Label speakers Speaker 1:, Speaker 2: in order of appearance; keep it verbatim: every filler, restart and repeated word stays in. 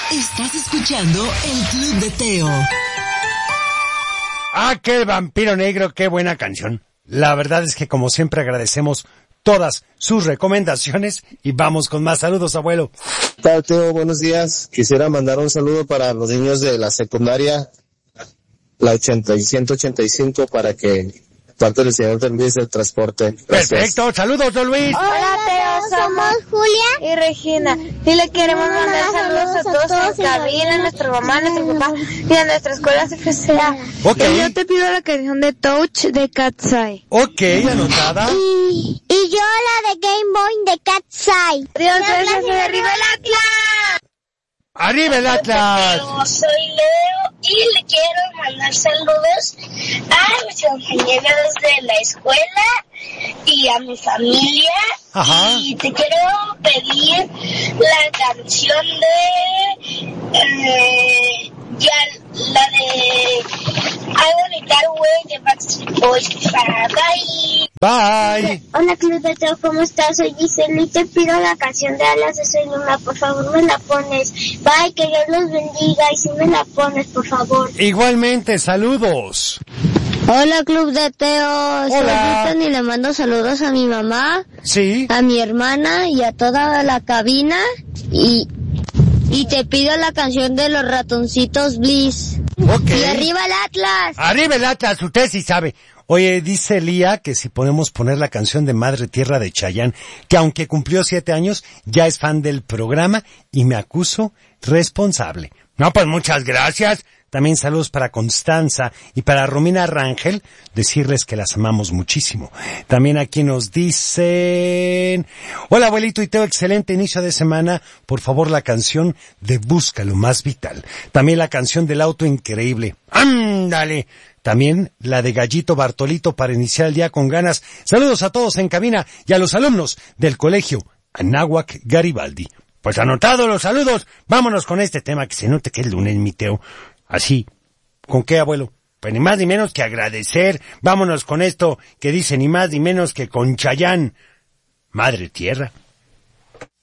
Speaker 1: Estás escuchando el Club de Teo.
Speaker 2: Ah, qué Vampiro Negro, qué buena canción. La verdad es que como siempre agradecemos todas sus recomendaciones y vamos con más saludos, abuelo.
Speaker 3: ¿Qué tal, Teo? Buenos días. Quisiera mandar un saludo para los niños de la secundaria, la ochenta y ciento ochenta y cinco, para que parte del señor Don Luis del transporte. Gracias.
Speaker 2: Perfecto, saludos, Don Luis.
Speaker 4: Hola, Teo, somos Julia y Regina. Y le queremos mandar saludos a todos en cabina, a nuestra mamá, a nuestro papá y a nuestra escuela F C A.
Speaker 2: Ok.
Speaker 4: Y yo te pido la canción de Touch de Cat's-Eye.
Speaker 2: Ok, anotada.
Speaker 5: Y, y yo la de Game Boy de Cat's-Eye.
Speaker 4: Dios, gracias, y arriba el Atlas.
Speaker 2: ¡Arriba el Atlas!
Speaker 6: Yo soy Leo y le quiero mandar saludos a mis compañeros de la escuela y a mi familia.
Speaker 2: Ajá.
Speaker 6: Y te quiero pedir la canción de... Eh, ya, la de... I Wanna Get Away de Backstreet Boys. Bye.
Speaker 2: Bye.
Speaker 5: Hola, Club de Teo, ¿cómo estás? Soy Giselle y te pido la canción de Alas de Soy Luna. Por favor, me la pones. Bye, que Dios los bendiga y si me la pones, por favor.
Speaker 2: Igualmente, saludos.
Speaker 7: Hola, Club de Teo. Soy
Speaker 2: Hola.
Speaker 7: Ethan y le mando saludos a mi mamá,
Speaker 2: Sí.
Speaker 7: a mi hermana y a toda la cabina. Y, y te pido la canción de los ratoncitos Bliss.
Speaker 2: Ok.
Speaker 7: Y arriba el Atlas.
Speaker 2: Arriba el Atlas, usted sí sabe. Oye, dice Lía que si podemos poner la canción de Madre Tierra de Chayanne, que aunque cumplió siete años, ya es fan del programa y me acuso responsable. No, pues muchas gracias. También saludos para Constanza y para Romina Rangel, decirles que las amamos muchísimo. También aquí nos dicen... Hola, abuelito y Teo, excelente inicio de semana. Por favor, la canción de Busca lo más vital. También la canción del auto increíble. ¡Ándale! También la de Gallito Bartolito para iniciar el día con ganas. Saludos a todos en cabina y a los alumnos del colegio Anáhuac Garibaldi. Pues anotado los saludos, vámonos con este tema que se note que es lunes, mi Teo. Así, ¿con qué, abuelo? Pues ni más ni menos que agradecer. Vámonos con esto que dice ni más ni menos que con Chayanne. Madre Tierra.